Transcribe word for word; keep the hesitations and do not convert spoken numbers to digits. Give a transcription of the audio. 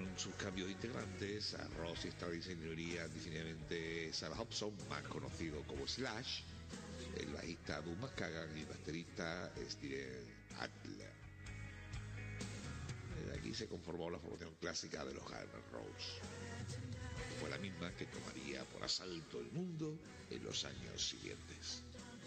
con sus cambios de integrantes, a Rossi esta diseñaría definitivamente Sarah Hobson, más conocido como Slash, el bajista Doug McKagan y el baterista Steven Adler. De aquí se conformó la formación clásica de los Guns N' Roses. Fue la misma que tomaría por asalto el mundo en los años siguientes.